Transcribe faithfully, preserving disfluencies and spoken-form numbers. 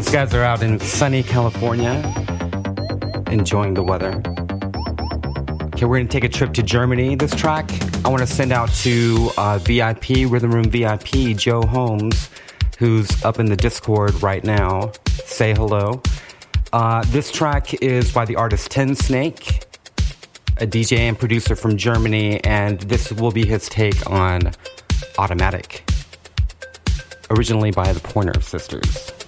These guys are out in sunny California, enjoying the weather. Okay, we're going to take a trip to Germany. This track, I want to send out to uh, V I P, Rhythm Room V I P, Joe Holmes, who's up in the Discord right now. Say hello. Uh, this track is by the artist Ten Snake, a D J and producer from Germany, and this will be his take on Automatic, originally by the Pointer Sisters.